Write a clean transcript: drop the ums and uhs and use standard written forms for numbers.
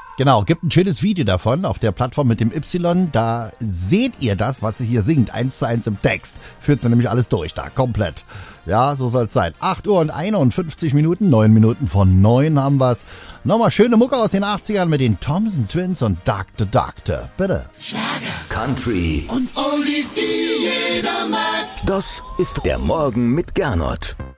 Genau, gibt ein schönes Video davon auf der Plattform mit dem Y. Da seht ihr das, was sie hier singt, 1:1 im Text. Führt sie nämlich alles durch da, komplett. Ja, so soll's sein. 8 Uhr und 51 Minuten, 9 Minuten von 9 haben wir's. Nochmal schöne Mucke aus den 80ern mit den Thompson Twins und Dr. Doctor. Bitte. Schlager, Country und Oldies, die jeder mag. Das ist der Morgen mit Gernot.